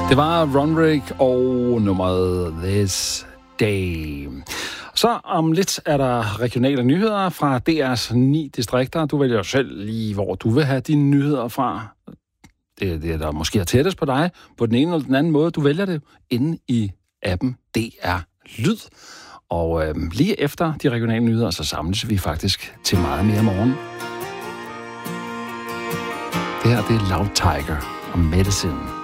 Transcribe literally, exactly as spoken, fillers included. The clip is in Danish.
Det var Runrig og nummeret This Day. Så om lidt er der regionale nyheder fra D R's ni distrikter. Du vælger selv lige, hvor du vil have dine nyheder fra. Det er det, der måske er tættest på dig, på den ene eller den anden måde. Du vælger det inde i appen D R Lyd. Og øh, lige efter de regionale nyheder, så samles vi faktisk til meget mere morgen. Det her, det er Loud Tiger og Medicine.